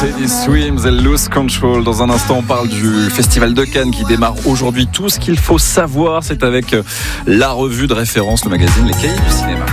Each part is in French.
Teddy Swims et Lose Control. Dans un instant, on parle du Festival de Cannes qui démarre aujourd'hui. Tout ce qu'il faut savoir, c'est avec la revue de référence, le magazine Les Cahiers du cinéma.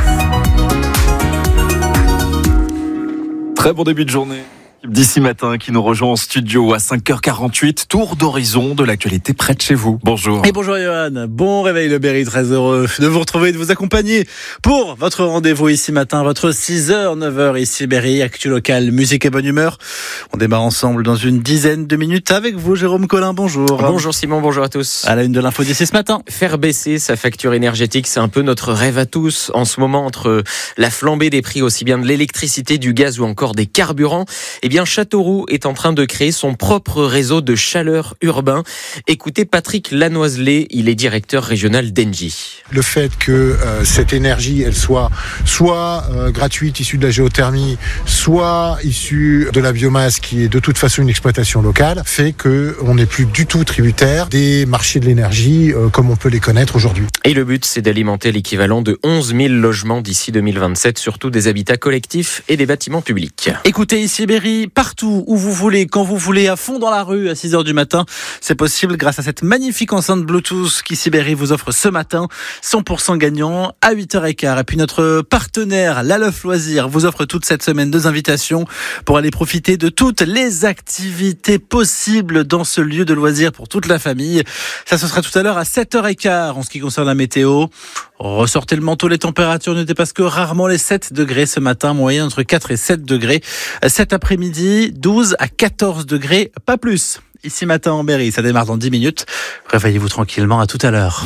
Très bon début de journée. D'ici matin qui nous rejoint en studio à 5h48, tour d'horizon de l'actualité près de chez vous. Bonjour. Et bonjour Johan, bon réveil le Berry, très heureux de vous retrouver et de vous accompagner pour votre rendez-vous ici matin, votre 6h, 9h ici Berry, actu local, musique et bonne humeur. On démarre ensemble dans une dizaine de minutes avec vous Jérôme Collin, bonjour. Bonjour Simon, bonjour à tous. À la une de l'info d'ici ce matin. Faire baisser sa facture énergétique, c'est un peu notre rêve à tous en ce moment entre la flambée des prix aussi bien de l'électricité, du gaz ou encore des carburants. Eh bien, Châteauroux est en train de créer son propre réseau de chaleur urbain. Écoutez Patrick Lanoiselet, il est directeur régional d'Engie. Le fait que cette énergie, elle soit gratuite, issue de la géothermie, soit issue de la biomasse, qui est de toute façon une exploitation locale, fait qu'on n'est plus du tout tributaire des marchés de l'énergie comme on peut les connaître aujourd'hui. Et le but, c'est d'alimenter l'équivalent de 11 000 logements d'ici 2027, surtout des habitats collectifs et des bâtiments publics. Écoutez ici Berry, partout où vous voulez, quand vous voulez, à fond dans la rue à 6h du matin. C'est possible grâce à cette magnifique enceinte Bluetooth qui Berry vous offre ce matin. 100% gagnant à 8h15. Et puis notre partenaire, La Leuf Loisirs, vous offre toute cette semaine 2 invitations pour aller profiter de toutes les activités possibles dans ce lieu de loisirs pour toute la famille. Ça, ce sera tout à l'heure à 7h15 en ce qui concerne la météo. Ressortez le manteau, les températures ne dépassent que rarement les 7 degrés ce matin, moyen entre 4 et 7 degrés. Cet après-midi, 12 à 14 degrés, pas plus. Ici matin en Berry, ça démarre dans 10 minutes. Réveillez-vous tranquillement, à tout à l'heure.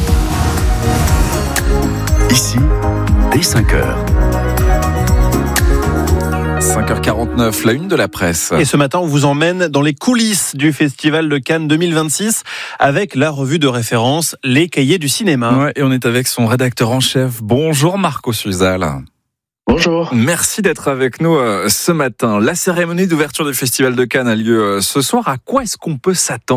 Ici, dès 5h. 5h49, la une de la presse. Et ce matin, on vous emmène dans les coulisses du Festival de Cannes 2026 avec la revue de référence Les Cahiers du cinéma. Ouais, et on est avec son rédacteur en chef. Bonjour Marco Suzal. Bonjour. Merci d'être avec nous ce matin. La cérémonie d'ouverture du Festival de Cannes a lieu ce soir. À quoi est-ce qu'on peut s'attendre ?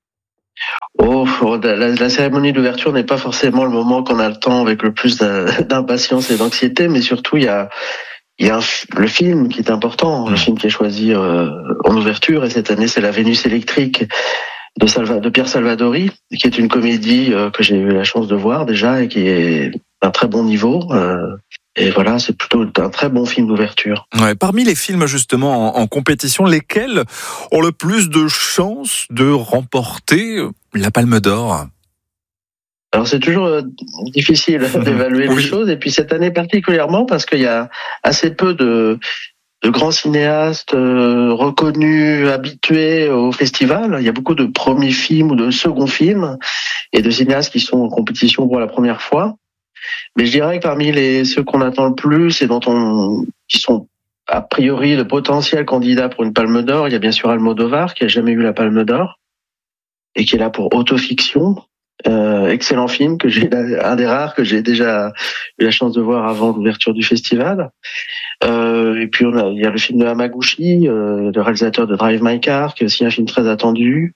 La cérémonie d'ouverture n'est pas forcément le moment qu'on a le temps avec le plus d'impatience et d'anxiété, mais surtout il y a le film qui est important, le film qui est choisi en ouverture, et cette année c'est La Vénus électrique de Pierre Salvadori, qui est une comédie que j'ai eu la chance de voir déjà et qui est d'un très bon niveau. Et voilà, c'est plutôt un très bon film d'ouverture. Ouais, parmi les films justement en compétition, lesquels ont le plus de chances de remporter la Palme d'Or ? Alors c'est toujours difficile d'évaluer les choses, et puis cette année particulièrement parce qu'il y a assez peu de grands cinéastes reconnus, habitués au festival. Il y a beaucoup de premiers films ou de seconds films et de cinéastes qui sont en compétition pour la première fois. Mais je dirais que parmi ceux qu'on attend le plus et qui sont a priori de potentiels candidats pour une Palme d'Or, il y a bien sûr Almodovar qui a jamais eu la Palme d'Or et qui est là pour Autofiction. Excellent film un des rares que j'ai déjà eu la chance de voir avant l'ouverture du festival. Et puis il y a le film de Hamaguchi, le réalisateur de Drive My Car, qui est aussi un film très attendu.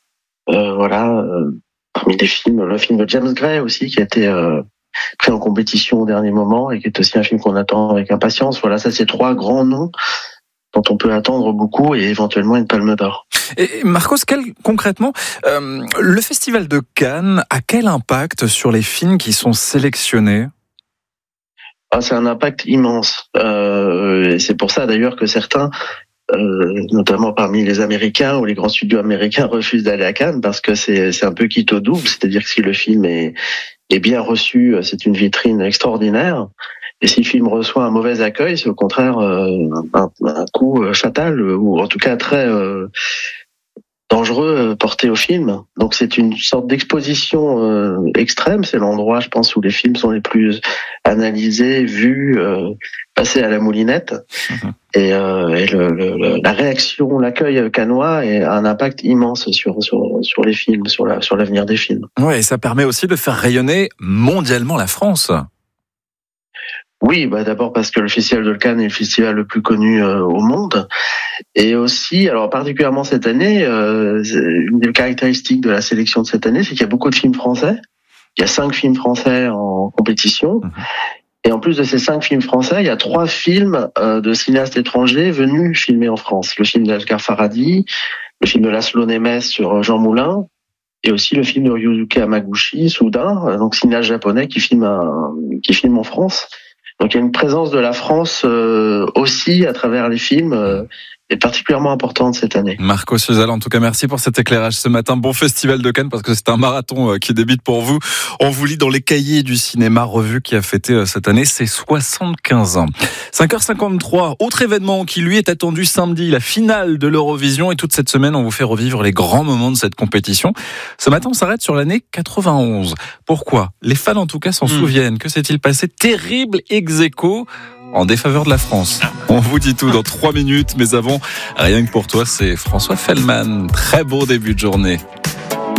Parmi des films, le film de James Gray aussi, qui a été pris en compétition au dernier moment et qui est aussi un film qu'on attend avec impatience. Voilà, ça c'est 3 grands noms dont on peut attendre beaucoup et éventuellement une Palme d'Or. Et Marcos, concrètement, le Festival de Cannes a quel impact sur les films qui sont sélectionnés ? C'est un impact immense. Et c'est pour ça d'ailleurs que certains, notamment parmi les Américains ou les grands studios américains, refusent d'aller à Cannes parce que c'est un peu quitte au double. C'est-à-dire que si le film est bien reçu, c'est une vitrine extraordinaire. Et si le film reçoit un mauvais accueil, c'est au contraire un coup fatal, ou en tout cas très dangereux porté au film. Donc c'est une sorte d'exposition extrême. C'est l'endroit, je pense, où les films sont les plus analysés, vus, passés à la moulinette. Et la réaction, l'accueil cannois a un impact immense sur les films, sur l'avenir des films. Ouais, et ça permet aussi de faire rayonner mondialement la France. Oui, d'abord parce que le Festival de Cannes est le festival le plus connu au monde. Et aussi, alors particulièrement cette année, une des caractéristiques de la sélection de cette année, c'est qu'il y a beaucoup de films français. Il y a 5 films français en compétition. Et en plus de ces 5 films français, il y a 3 films de cinéastes étrangers venus filmer en France. Le film d'Asghar Farhadi, le film de Laszlo Nemes sur Jean Moulin, et aussi le film de Ryusuke Hamaguchi, Soudain, donc cinéaste japonais qui filme en France. Donc il y a une présence de la France aussi à travers les films est particulièrement importante cette année. Marco Suzal, en tout cas, merci pour cet éclairage ce matin. Bon festival de Cannes, parce que c'est un marathon qui débute pour vous. On vous lit dans les cahiers du cinéma, revue qui a fêté cette année ses 75 ans. 5h53, autre événement qui lui est attendu samedi, la finale de l'Eurovision. Et toute cette semaine, on vous fait revivre les grands moments de cette compétition. Ce matin, on s'arrête sur l'année 91. Pourquoi ? Les fans, en tout cas, s'en souviennent. Que s'est-il passé ? Terrible ex-aequo en défaveur de la France. On vous dit tout dans 3 minutes, mais avant, rien que pour toi, c'est François Fellman. Très beau début de journée.